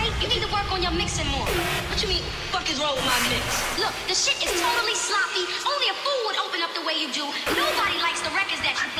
okay? You need to work on your mixing more. What you mean, fuck is wrong with my mix? Look, the shit is totally sloppy. Only a fool would open up the way you do. Nobody likes the records that you